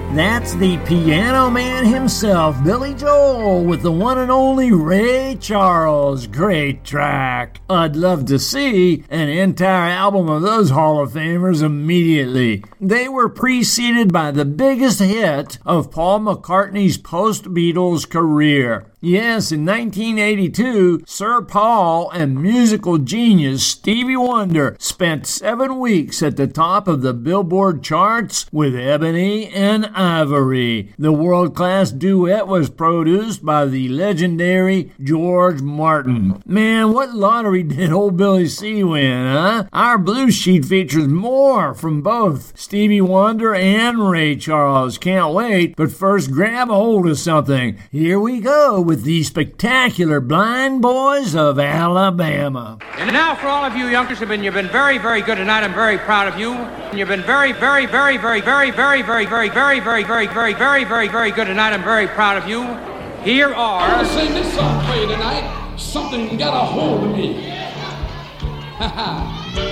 That's the piano man himself, Billy Joel, with the one and only Ray Charles. Great track. I'd love to see an entire album of those Hall of Famers immediately. They were preceded by the biggest hit of Paul McCartney's post-Beatles career. Yes, in 1982, Sir Paul and musical genius Stevie Wonder spent 7 weeks at the top of the Billboard charts with Ebony and Ivory. The world-class duet was produced by the legendary George Martin. Man, what lottery did old Billy C win, huh? Our blue sheet features more from both Stevie Wonder and Ray Charles. Can't wait, but first grab a hold of something. Here we go with the spectacular Blind Boys of Alabama. And now for all of you youngsters, you've been very, very good tonight. I'm very proud of you. You've been very, very, very, very, very, very, very, very, very, very, very, very, very, very, very good tonight. I'm very proud of you. Here are... I'm gonna sing this song for you tonight. Something got a hold of me. Ha ha.